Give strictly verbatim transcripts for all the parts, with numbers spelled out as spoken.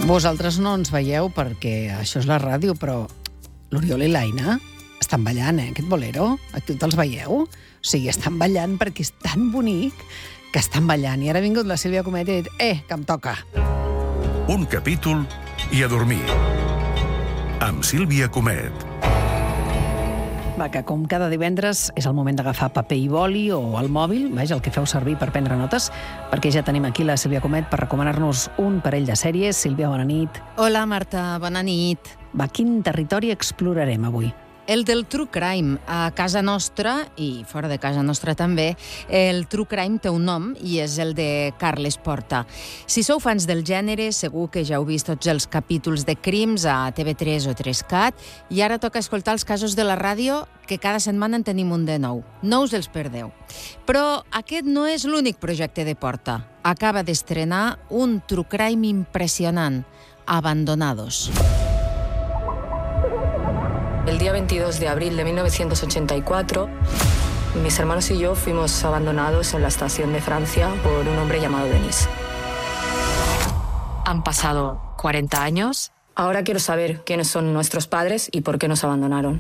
Vosaltres no ens veieu perquè això és la ràdio, però l'Oriol i l'Aina estan ballant, eh, aquest bolero. Aquí te'ls veieu? O sigui, estan ballant perquè és tan bonic que estan ballant. I ara ha vingut la Sílvia Comet i ha dit, eh, que em toca. Un capítol i a dormir. Amb Sílvia Comet. Va, que com cada divendres és el moment d'agafar paper i boli o el mòbil, vaja, el que feu servir per prendre notes, perquè ja tenim aquí la Sílvia Comet per recomanar-nos un parell de sèries. Sílvia, bona nit. Hola, Marta, bona nit. Va, quin territori explorarem avui? El del true crime. A casa nostra, i fora de casa nostra també, el true crime té un nom i és el de Carles Porta. Si sou fans del gènere, segur que ja heu vist tots els capítols de crims a T V tres o tres cat, i ara toca escoltar els casos de la ràdio, que cada setmana en tenim un de nou. No us els perdeu. Però aquest no és l'únic projecte de Porta. Acaba d'estrenar un true crime impressionant, Abandonados. El día veintidós de abril de mil novecientos ochenta y cuatro, mis hermanos y yo fuimos abandonados en la estación de Francia por un hombre llamado Denis. Han pasado cuarenta años. Ahora quiero saber quiénes son nuestros padres y por qué nos abandonaron.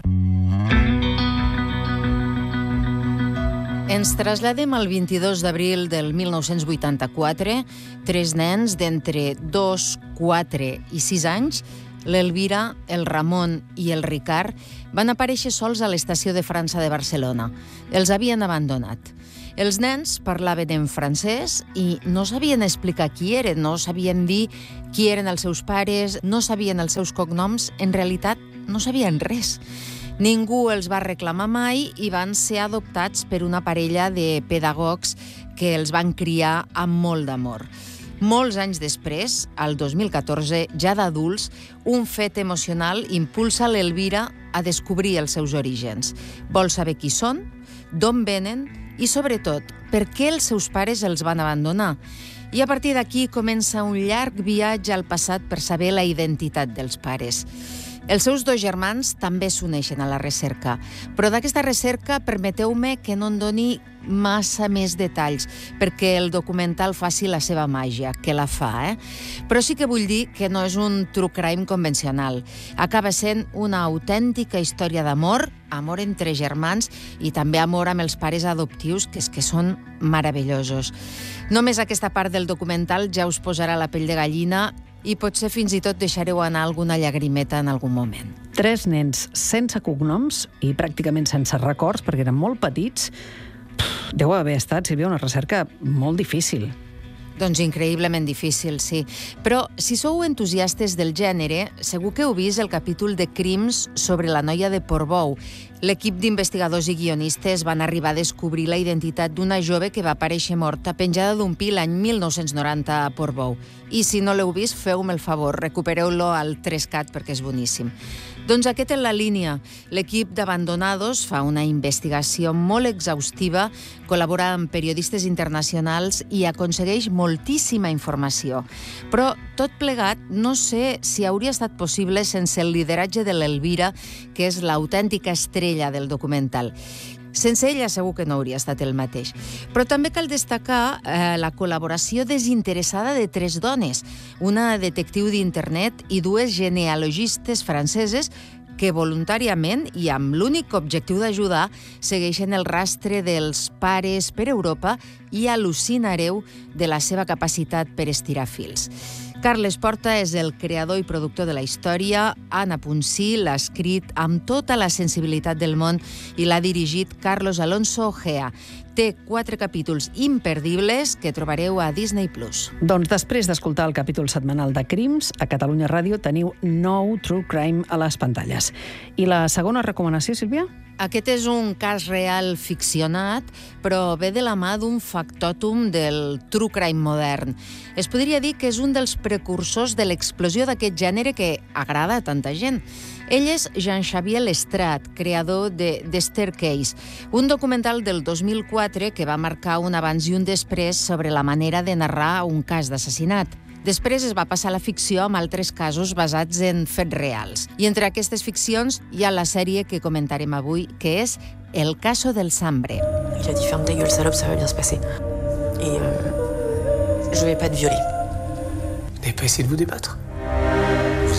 Ens traslladem al vint-i-dos d'abril del mil nou-cents vuitanta-quatre. Tres nens d'entre dos, quatre i sis anys, l'Elvira, el Ramon i el Ricard, van aparèixer sols a l'estació de França de Barcelona. Els havien abandonat. Els nens parlaven en francès i no sabien explicar qui eren, no sabien dir qui eren els seus pares, no sabien els seus cognoms, en realitat no sabien res. Ningú els va reclamar mai i van ser adoptats per una parella de pedagogs que els van criar amb molt d'amor. Molts anys després, al dos mil catorze, ja d'adults, un fet emocional impulsa l'Elvira a descobrir els seus orígens. Vol saber qui són, d'on venen i, sobretot, per què els seus pares els van abandonar. I a partir d'aquí comença un llarg viatge al passat per saber la identitat dels pares. Els seus dos germans també s'uneixen a la recerca, però d'aquesta recerca permeteu-me que no en doni massa més detalls, perquè el documental faci la seva màgia, que la fa, eh? Però sí que vull dir que no és un true crime convencional. Acaba sent una autèntica història d'amor, amor entre germans i també amor amb els pares adoptius, que és que són meravellosos. Només aquesta part del documental ja us posarà la pell de gallina i potser fins i tot deixareu anar alguna llagrimeta en algun moment. Tres nens sense cognoms i pràcticament sense records, perquè eren molt petits. Pff, deu haver estat, Sílvia, una recerca molt difícil. Doncs increïblement difícil, sí. Però si sou entusiastes del gènere, segur que heu vist el capítol de Crims sobre la noia de Portbou. L'equip d'investigadors i guionistes van arribar a descobrir la identitat d'una jove que va aparèixer morta penjada d'un pi l'any mil nou-cents noranta a Portbou. I si no l'heu vist, feu-me el favor, recupereu-lo al tres cat perquè és boníssim. Doncs aquest és la línia. L'equip d'Abandonados fa una investigació molt exhaustiva, col·labora amb periodistes internacionals i aconsegueix moltíssima informació. Però tot plegat no sé si hauria estat possible sense el lideratge de l'Elvira, que és l'autèntica estrella del documental. Sense ella segur que no hauria estat el mateix. Però també cal destacar eh, la col·laboració desinteressada de tres dones, una detectiu d'internet i dues genealogistes franceses que voluntàriament i amb l'únic objectiu d'ajudar segueixen el rastre dels pares per Europa i al·lucinareu de la seva capacitat per estirar fils. Carles Porta és el creador i productor de la història. Anna Puncí l'ha escrit amb tota la sensibilitat del món i l'ha dirigit Carlos Alonso Ojea. Té quatre capítols imperdibles que trobareu a Disney plus. Doncs després d'escoltar el capítol setmanal de Crims, a Catalunya Ràdio teniu nou True Crime a les pantalles. I la segona recomanació, Sílvia? Aquest és un cas real ficcionat, però ve de la mà d'un factòtum del true crime modern. Es podria dir que és un dels precursors de l'explosió d'aquest gènere que agrada a tanta gent. Ell és Jean-Xavier Lestrade, creador de The Staircase, un documental del dos mil quatre que va marcar un abans i un després sobre la manera de narrar un cas d'assassinat. Després es va passar a la ficció amb altres casos basats en fets reals. I entre aquestes ficcions hi ha la sèrie que comentarem avui, que és El caso del Sambre. Il a dit ferme ta gueule, salope, ça va bien se passer. Et euh, je vais pas te violer. Vous n'avez pas essayé de vous débattre?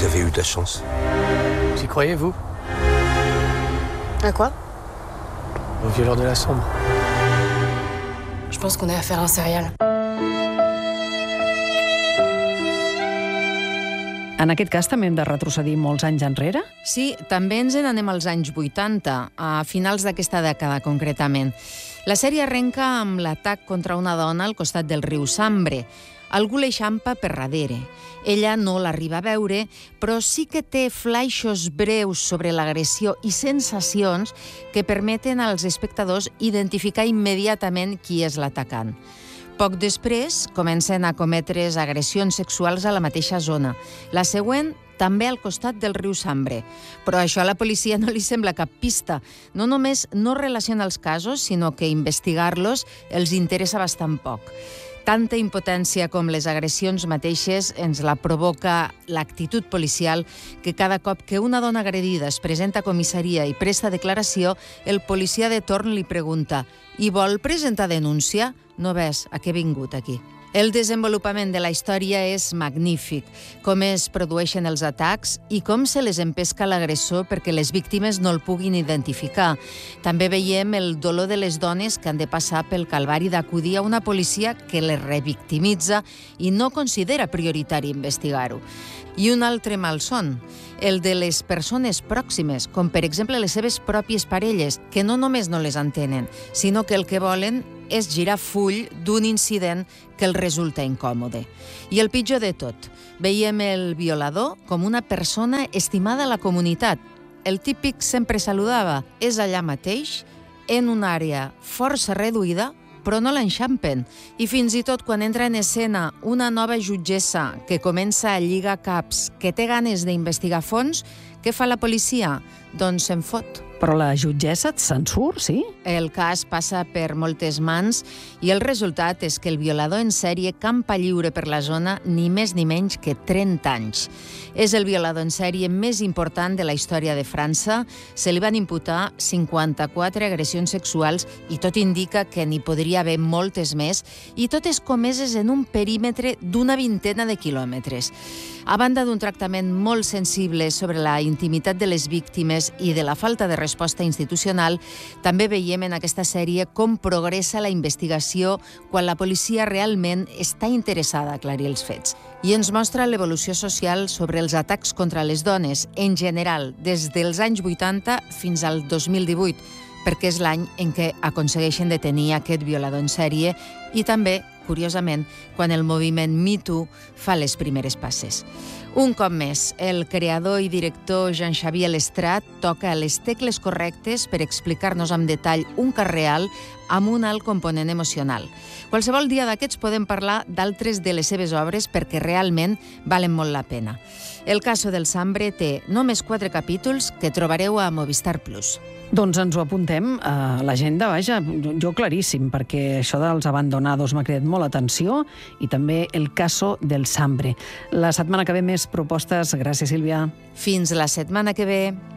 Vous avez eu de la chance. Vous y croyez, vous? À quoi? Au violeur de la Sambre. Je pense qu'on a affaire à un serial. En aquest cas també hem de retrocedir molts anys enrere? Sí, també ens n'anem als anys vuitanta, a finals d'aquesta dècada concretament. La sèrie arrenca amb l'atac contra una dona al costat del riu Sambre. Algú l'eixampa per darrere. Ella no l'arriba a veure, però sí que té flaixos breus sobre l'agressió i sensacions que permeten als espectadors identificar immediatament qui és l'atacant. Poc després, comencen a cometre's agressions sexuals a la mateixa zona. La següent, també al costat del riu Sambre. Però això a la policia no li sembla cap pista. No només no relaciona els casos, sinó que investigar-los els interessa bastant poc. Tanta impotència com les agressions mateixes ens la provoca l'actitud policial que cada cop que una dona agredida es presenta a comissaria i presta declaració, el policia de torn li pregunta «I vol presentar denúncia? No ves a què he vingut aquí». El desenvolupament de la història és magnífic, com es produeixen els atacs i com se les empesca l'agressor perquè les víctimes no el puguin identificar. També veiem el dolor de les dones que han de passar pel calvari d'acudir a una policia que les revictimitza i no considera prioritari investigar-ho. I un altre malson, el de les persones pròximes, com per exemple les seves pròpies parelles, que no només no les entenen, sinó que el que volen és girar full d'un incident que els resulta incòmode. I el pitjor de tot, veiem el violador com una persona estimada a la comunitat. El típic sempre saludava, és allà mateix, en una àrea força reduïda, però no l'enxampen. I fins i tot quan entra en escena una nova jutgessa que comença a lligar caps, que té ganes d'investigar a fons, què fa la policia? Doncs se'n fot. Però la jutgessa se'n surt, sí? El cas passa per moltes mans i el resultat és que el violador en sèrie campa lliure per la zona ni més ni menys que trenta anys. És el violador en sèrie més important de la història de França. Se li van imputar cinquanta-quatre agressions sexuals i tot indica que n'hi podria haver moltes més, i totes comeses en un perímetre d'una vintena de quilòmetres. A banda d'un tractament molt sensible sobre la intimitat de les víctimes i de la falta de resposta institucional, també veiem en aquesta sèrie com progressa la investigació quan la policia realment està interessada a aclarir els fets. I ens mostra l'evolució social sobre els atacs contra les dones, en general, des dels anys vuitanta fins al dos mil divuit, perquè és l'any en què aconsegueixen detenir aquest violador en sèrie i també, curiosament, quan el moviment Me Too fa les primeres passes. Un cop més, el creador i director Jean-Xavier Lestrade toca les tecles correctes per explicar-nos amb detall un cas real amb un alt component emocional. Qualsevol dia d'aquests podem parlar d'altres de les seves obres perquè realment valen molt la pena. El caso del Sambre té només quatre capítols que trobareu a Movistar Plus. Doncs ens ho apuntem a l'agenda, vaja, jo claríssim, perquè això dels abandonados m'ha cridat molt atenció, i també el caso del Sambre. La setmana que ve més propostes. Gràcies, Sílvia. Fins la setmana que ve.